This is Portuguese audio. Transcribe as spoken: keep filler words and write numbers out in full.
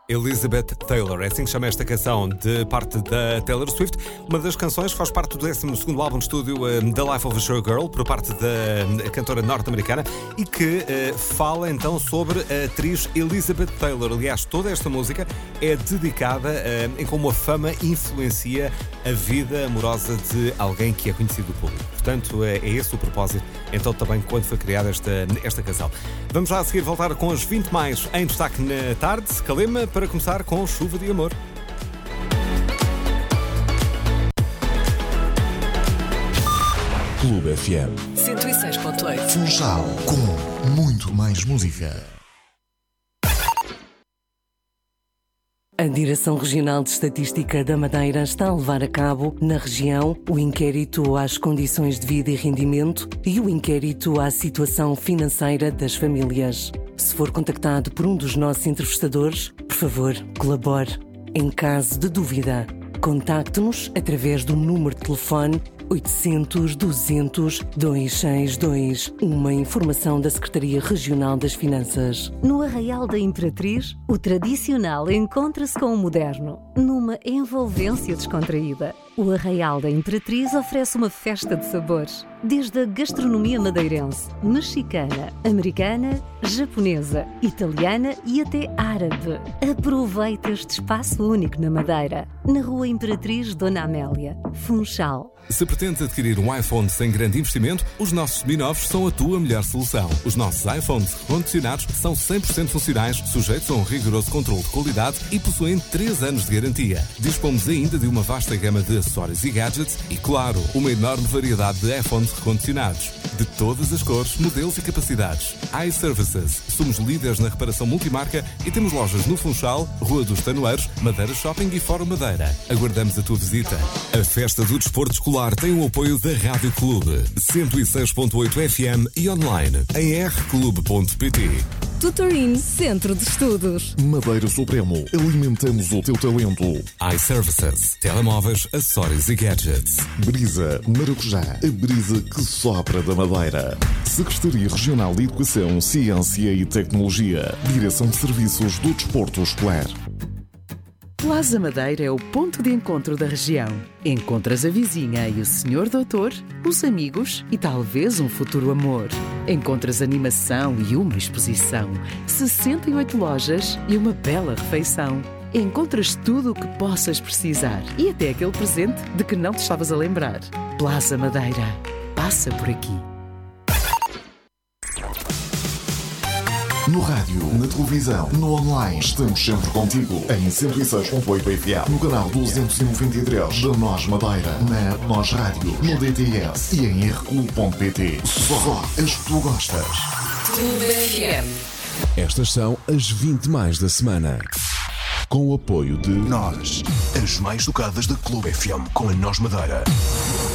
Elizabeth Taylor, é assim que chama esta canção de parte da Taylor Swift. Uma das canções faz parte do décimo segundo álbum de estúdio um, The Life of a Showgirl, por parte da cantora norte-americana, e que uh, fala então sobre a atriz Elizabeth Taylor. Aliás, toda esta música é dedicada uh, em como a fama influencia a vida amorosa de alguém que é conhecido do público. Portanto, é, é esse o propósito, então, também quando foi criada esta, esta canção. Vamos já a seguir voltar com os vinte mais em destaque na tarde. Calema, para começar com Chuva de Amor. Clube F M cento e seis ponto oito. Funchal, com muito mais música. A Direção Regional de Estatística da Madeira está a levar a cabo, na região, o inquérito às condições de vida e rendimento e o inquérito à situação financeira das famílias. Se for contactado por um dos nossos entrevistadores, por favor, colabore. Em caso de dúvida, contacte-nos através do número de telefone oitocentos, duzentos, duzentos e sessenta e dois. Uma informação da Secretaria Regional das Finanças. No Arraial da Imperatriz, o tradicional encontra-se com o moderno, numa envolvência descontraída. O Arraial da Imperatriz oferece uma festa de sabores, desde a gastronomia madeirense, mexicana, americana, japonesa, italiana e até árabe. Aproveite este espaço único na Madeira, na Rua Imperatriz Dona Amélia, Funchal. Se pretendes adquirir um iPhone sem grande investimento, os nossos semi-novos são a tua melhor solução. Os nossos iPhones recondicionados são cem por cento funcionais, sujeitos a um rigoroso controle de qualidade e possuem três anos de garantia. Dispomos ainda de uma vasta gama de acessórios e gadgets e, claro, uma enorme variedade de iPhones recondicionados, de todas as cores, modelos e capacidades. iServices. Somos líderes na reparação multimarca e temos lojas no Funchal, Rua dos Tanoeiros, Madeira Shopping e Fórum Madeira. Aguardamos a tua visita. A Festa do Desporto Escolar tem o apoio da Rádio Clube, cento e seis ponto oito F M e online em r clube ponto p t. Tutorin Centro de Estudos. Madeira Supremo. Alimentamos o teu talento. iServices. Telemóveis, acessórios e gadgets. Brisa Maracujá. A brisa que sopra da Madeira. Secretaria Regional de Educação, Ciência e Tecnologia. Direção de Serviços do Desporto Escolar. Plaza Madeira é o ponto de encontro da região. Encontras a vizinha e o senhor doutor, os amigos e talvez um futuro amor. Encontras animação e uma exposição, sessenta e oito lojas e uma bela refeição. Encontras tudo o que possas precisar e até aquele presente de que não te estavas a lembrar. Plaza Madeira. Passa por aqui. No rádio, na televisão, no online, estamos sempre contigo. Em cento e seis ponto oito F M, no canal duzentos e noventa e três da Nós Madeira, na Nós Rádio, no D T S e em r clube ponto p t. Só as que tu gostas. Clube F M. Estas são as vinte mais da semana. Com o apoio de Nós, as mais tocadas da Clube F M com a Nós Madeira.